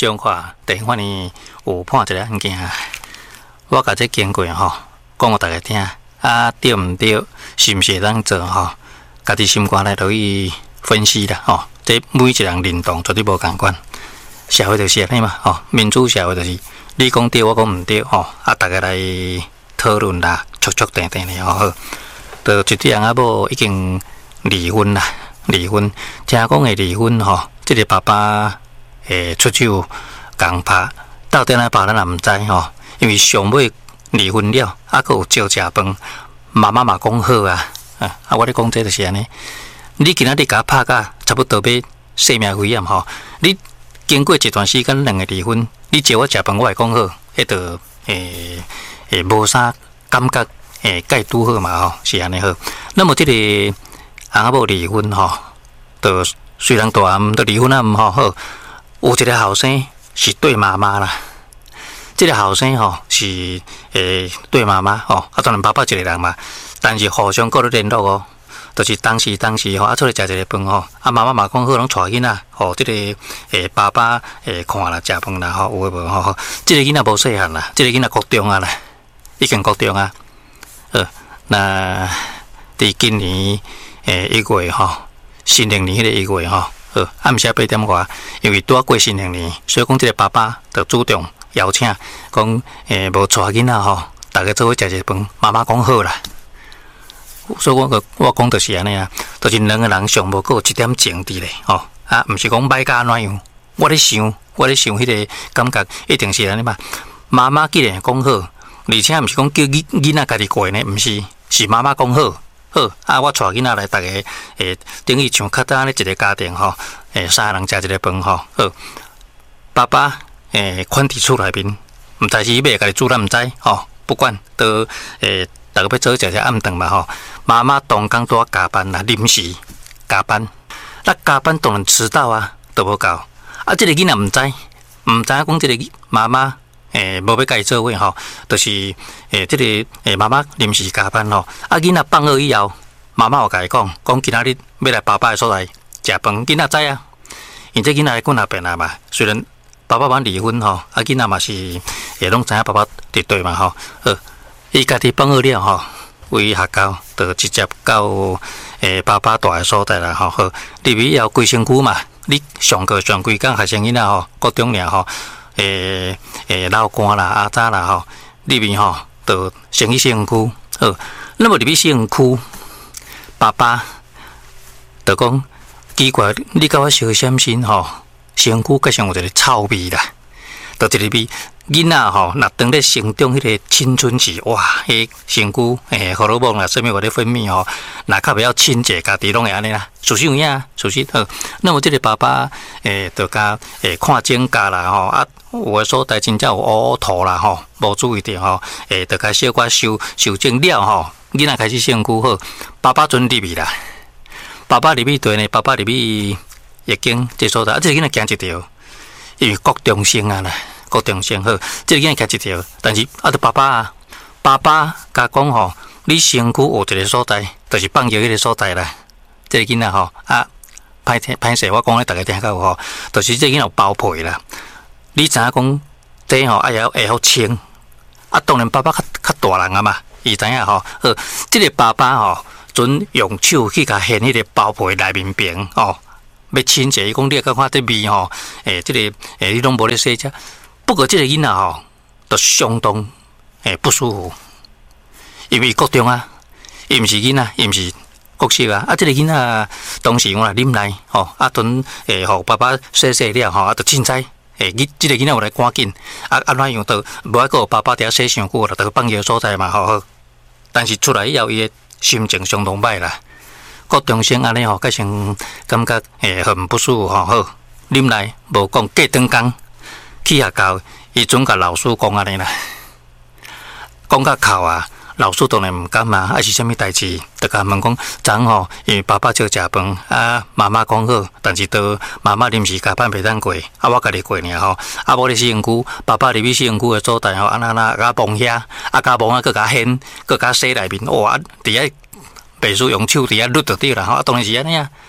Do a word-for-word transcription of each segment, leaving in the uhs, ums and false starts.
种看第番呢有判一个案件，我甲这经过吼，讲互大家听，啊对毋对，是毋是会当做吼？家己心肝来落去分析啦吼。这每一个人认同绝对无共款，社会就是安尼嘛吼，民主社会就是你讲对，我讲毋对吼，啊大家来讨论啦，戳戳定定的吼好。就一对人仔某已经离婚啦，离婚，听讲会离婚吼，即、这个爸爸诶出手共拍，到底哪拍咱也毋知吼，因为上尾离婚了，啊，佮有照食饭，妈妈嘛讲好啊，啊，啊，我咧讲这就是安尼。你今仔日甲拍甲差不多要性命危险吼，你经过一段时间两个离婚，你招我食饭，我会讲好，迄个诶诶无啥感觉诶，该拄好嘛吼，是安尼好。那么这个翁仔某离婚吼，就虽然大暗都离婚啊，毋好好，有一个后生是对妈妈啦。这个后生吼是诶对妈妈吼，啊当然爸爸一个人嘛，但是互相搁咧联络哦。就是当时当时吼，啊出来食一个饭吼，啊妈妈嘛讲好，拢带囡仔吼，即、这个诶爸爸诶看啦，食饭啦吼，有诶无吼？即、这个囡仔无细汉啦，即、这个囡仔国中啊啦，已经国中啊。呃，那伫今年诶一月吼，新历年迄个一月吼，呃暗时八點外，因為拄啊過新历年，所以講即個爸爸就主動邀請，講誒無帶囡仔吼，大家做伙食一飯，媽媽講好啦。所以我個我講就是安尼啊，就是兩個人上無過有一點情佇咧，吼啊，毋是講歹甲哪樣，我咧想，我咧想迄個感覺一定是安尼嘛。媽媽既然講好，而且毋是講叫囡囡仔家己過呢，毋是，是媽媽講好，好啊，我帶囡仔來，大家誒等於像較早咧一個家庭吼，誒三個人食一個飯吼，好，爸爸誒款佇厝內面，毋知是要家己煮咱毋知吼，不管都誒。大家要做食食暗頓嘛吼，媽媽當工都加班啦，臨時加班，那加班當然遲到啊，都無夠。啊，即、這個囡仔毋知，毋知影講即個媽媽誒無要甲伊做伙吼，就是誒即、這個誒媽媽臨時加班吼。啊，囡仔放學以後，媽媽有甲伊講，講今仔日要來爸爸誒所在食飯，囡仔知啊。因這囡仔滾那邊啊嘛，雖然爸爸媽離婚吼，啊囡仔嘛是誒攏知影爸爸佇對嘛吼，好。伊家己放學了吼，為學校就直接到誒爸爸住誒所在啦吼。好，入去要規身軀嘛，你上課上規工學生囡仔吼，國中爾吼，誒誒老幹啦、阿早啦吼，入面吼就先去身軀。好，那麼入去身軀，爸爸就講奇怪，你甲我小心心吼，身軀加上有一個臭味啦，就一個味。囡仔吼，若當咧成長迄個青春期，哇，迄身軀誒荷爾蒙啦，什麼話咧分泌吼，若較袂曉清潔，家己攏會安尼啦。事實有影，事實好。那麼即個爸爸誒，就甲誒看指甲啦吼，啊，有誒所在真正有烏烏塗啦吼，無注意到吼，誒，就甲小可修修正了吼，囡仔開始身軀好，爸爸準入去啦。爸爸入去對呢，爸爸入去已經即所在，啊，即個囡仔行一條，因為國中生啊啦。國中生好，即、這個囡仔徛一條，但是啊，著爸爸啊，爸爸甲講吼，你身軀有一個所在，就是放藥迄個所在啦。即、這個囡仔吼啊，歹聽歹勢，我講咧大家聽到有吼，就是即個囡仔有包皮啦。你知影講，這吼愛曉會曉清，啊，當然爸爸較較大人啊嘛，伊知影吼，好，即、這個爸爸吼，準用手去甲掀迄個包皮內面邊哦，要清潔。伊講你甲看這味吼，誒，即、這個誒，你攏無咧洗只。不過，這個囡仔吼，就相當誒不舒服，因為國中啊，伊毋是囡仔，伊毋是國小啊，啊，這個囡仔當時我來啉奶，吼，啊，陣誒，互爸爸洗洗了，吼，啊，就凊彩，誒，伊這個囡仔有來趕緊，啊，安怎樣都無愛個爸爸伫遐洗傷久啦，就放藥所在嘛，吼好。但是出來以後，伊誒心情相當歹啦，國中生安尼吼，加上感覺誒很不舒服，吼好，啉奶無講過長工。去學校，伊總甲老師講安尼啦，講甲哭啊，老師當然毋甘嘛，啊是啥物代誌，就甲問講，昨吼，因為爸爸少食飯，啊媽媽講好，但是都媽媽臨時加班袂當過，啊我家己過爾吼，啊無咧身軀，爸爸入去身軀誒所在吼，安那那甲摸遐，啊甲摸啊，佮甲掀，佮甲洗內面，哇，佇遐白書用手佇遐捋着對啦，吼，當然是安尼啊。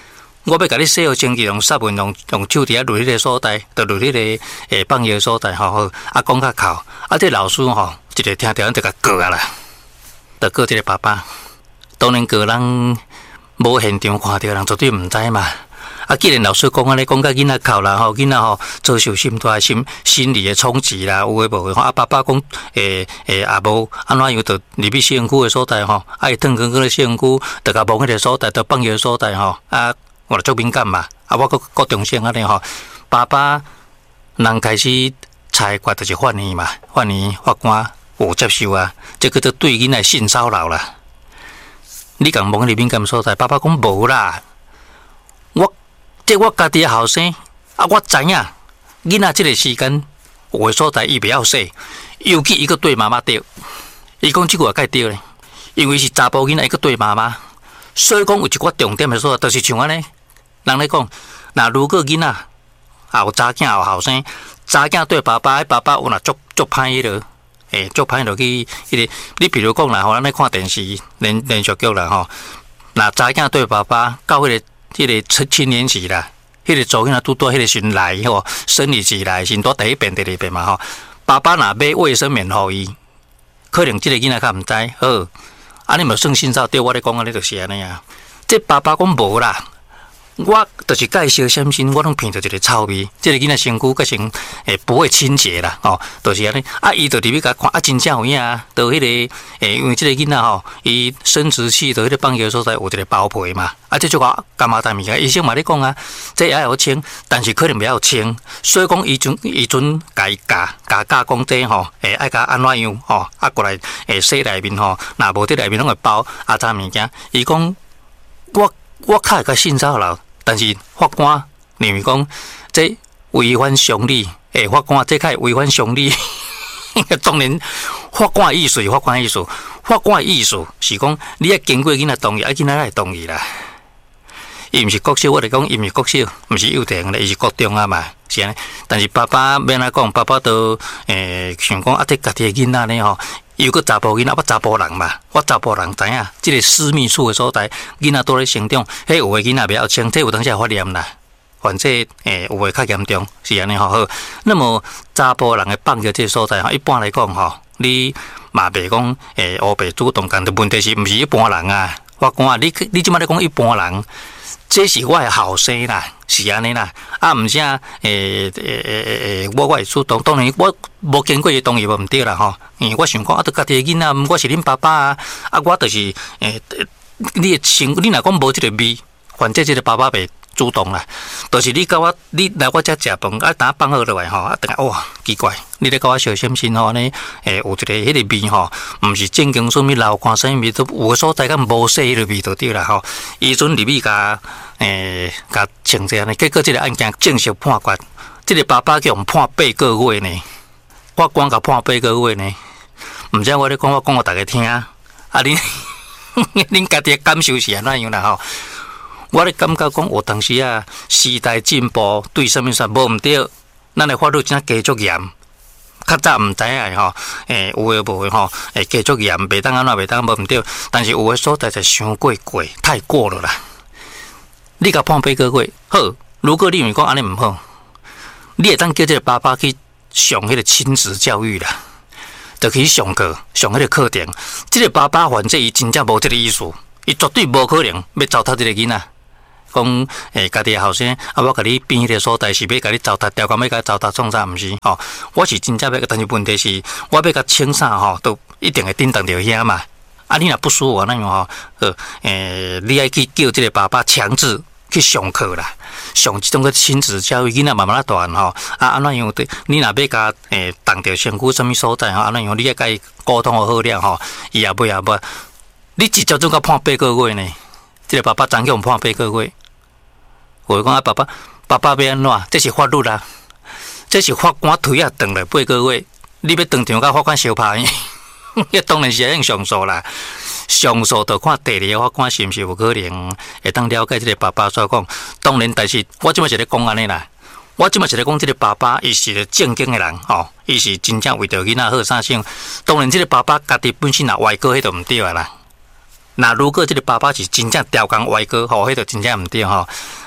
我要甲你洗好清气，用湿文用用手伫遐落迄个所在，就落迄个诶放药所在吼好，啊讲较哭，啊这老师吼一个听着就甲告啊啦，就告这个爸爸。当然个人无现场看到人绝对毋知嘛。啊，既然老师讲安尼，讲甲囡仔哭啦吼，囡仔吼遭受心大心心理的冲击啦，有诶无诶吼。啊，爸爸讲诶诶也无安怎样，就入去市营区诶所在吼，啊，伊转转去咧市营区，就甲望迄个所在，就放药所在吼，啊，我就足敏感嘛。啊，我搁搁重申安尼吼，爸爸人开始裁决就是法院嘛，法院法官有接受啊，这叫做对囡仔性骚扰啦。你共问你敏感所在，爸爸讲无啦。我这我家己的后生啊，我知影囡仔这个时间有的所在伊袂晓说，尤其伊个对妈妈对，伊讲即句话该对咧，因为是查甫囡仔伊个对妈妈，所以讲有一寡重点的所在，就是像安尼，人咧讲，那如果囡仔也有查囝有后生，查囝对爸爸，爸爸有若足足歹迄落。诶，足歹落去，迄个你比如讲啦，吼，咱咧看电视连连续剧啦，吼，那查囝对爸爸到迄个迄个青青年期啦，迄个做囡仔拄拄迄个时来吼，生理期来时拄第一遍、第二遍嘛吼，爸爸若买卫生棉互伊，可能即个囡仔较毋知，好，安尼嘛算性骚扰，对我咧讲安尼就是安尼啊，这爸爸讲无啦。我就是介绍什么我拢闻到一个臭味，这个囡仔身躯个成诶不会清洁啦，吼、哦，就是安尼。啊，伊就入去甲看，啊，真正有影啊，就迄、那个诶，因为这个囡仔吼，伊生殖器就迄个放药所在有一个包皮嘛，啊，这就个干嘛大物件？医生嘛咧讲啊，这也要清，但是可能袂晓清，所以讲伊阵伊阵甲伊教教教讲这吼，诶，爱甲安怎样吼，啊过来诶洗内面吼，若无伫内面拢会包啊杂物件。伊讲我。我较会甲性骚扰，但是法官认为讲这违反常理，诶，法官这较会违反常理。当然，法官的意思，法官的意思，法官的意思是讲，你要经过囡仔同意，啊，囡仔来同意啦。伊毋是国小，我来讲，伊毋是国小，毋是幼稚园咧，伊是国中啊嘛，是安尼。但是爸爸要安讲，爸爸都诶想讲啊，这家己的囡仔咧吼。有个查甫囡仔，我查甫人嘛，我查甫人知影，即个私密处的所在，囡仔倒咧成长，迄有诶囡仔袂晓清，这有当时发炎啦，反正诶有诶较严重，是安尼吼好。那么查甫人诶放药这所在吼，一般来讲吼，你嘛袂讲诶乌白主动干的问题是毋是一般人啊？我讲啊，你你即摆咧讲一般人。这是我的后生啦，是安尼啦，啊，毋是啊，诶诶诶诶，我我会主动，当然我无经过伊同意无毋对啦吼，因为我想讲啊，着家己的囡仔，我是恁爸爸啊，啊，我着是诶，你的身，你若讲无即个味，反正即个爸爸袂主动啦，就是你甲我，你来我遮食饭，啊，等放好落来吼，啊，等下哇，奇怪，你咧甲我小心心吼呢？诶，有一个迄个味吼，毋是正经什物流汗什物味，都有个所在甲无说迄个味就对啦吼，伊阵入去甲。诶，甲清这呢，结果这个案件正式判决，这个爸爸叫用判八个月呢，法官甲判八个月呢，毋知我咧讲，我讲互大家听，啊，恁恁家己的感受是安怎样啦吼？我咧感觉讲，我当时啊，时代进步，对什么说无毋对，咱的法律真加足严，较早毋知影吼，诶，有诶无诶吼，诶，加足严，袂当安怎袂当无毋对，但是有诶所在就伤过过，太过了啦。你甲判八个月，好。如果你认为讲安尼毋好，你会当叫这个爸爸去上迄个亲子教育啦，就去上课，上迄个课程。这个爸爸反正伊真正无这个意思，伊绝对无可能要糟蹋这个囡仔。讲诶，家己的后生啊，我甲你变迄个所在是要甲你糟蹋，调讲要甲你糟蹋创啥？毋是吼，我是真正要，但是问题是，我要甲清啥吼，都一定会叮当着遐嘛。啊，你若不舒服那样吼，呃，诶，你爱去叫这个爸爸强制。去上课啦，上即种个亲子教育，囡仔慢慢啊大吼，啊安怎样对？你若要甲诶动着身躯什物所在吼，安怎样？你要甲伊沟通好了吼，伊也不也不，你直接就甲判八个月呢？这个爸爸怎叫判八个月？我讲啊，爸爸，爸爸要安怎？这是法律啦，这是法官推啊，断了八个月，你要当场甲法官相拍伊，迄当然是用上诉啦。上诉就看第二个法官是毋是有可能会当了解这个爸爸所讲。当然，但是我即摆是咧讲安尼啦。我即摆是咧讲，这个爸爸伊是个正经的人吼，伊是真正为着囡仔好啥性。当然，这个爸爸家己本身也歪哥，迄就毋对啊啦。那如果这个爸爸是真正调工歪哥吼，迄就真正毋对吼。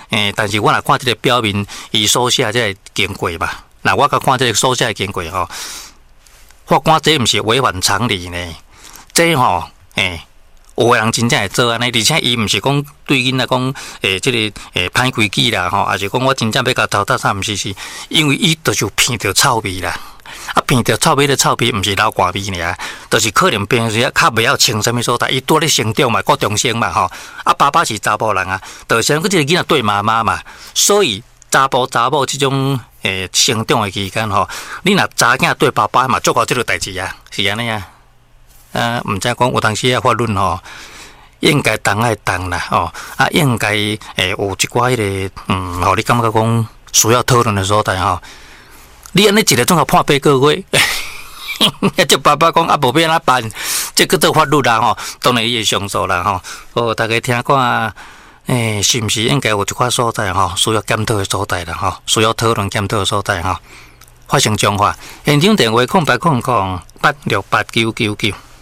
诶，但是我若看这个表面，伊所写这个经过嘛，那我甲看这个所写的经过吼，法官这毋是违反常理呢？这吼，诶。有个人真正会做安尼，而且伊毋是讲对囡仔讲，诶，即、这个诶歹规矩啦吼，也是讲我真正要甲偷搭啥毋是是，因为伊就是闻着臭味啦，啊闻着臭味的臭味，毋是流汗味尔，就是可能平时较袂晓穿啥物所在，伊拄咧成长嘛，国中生嘛吼，啊爸爸是查甫人啊，就像个即个囡仔对妈妈嘛，所以查甫查某即种诶成长的期间吼，你若查囝对爸爸嘛，做过即个代志啊，是安尼啊。啊，毋知讲有当时啊法律吼，应该当爱当啦，哦，啊，应该诶有一寡迄个，嗯，吼，你感觉讲需要讨论的所在吼，你安尼一个总要判八个月，这爸爸讲啊，无要安怎办？这个做法律啦吼，当然伊会上诉啦吼，哦，大家听看，诶，是毋是应该有一寡所在吼，需要检讨的所在啦吼，需要讨论检讨的所在吼，发生彰化，现场电话空白空空八六八九九九。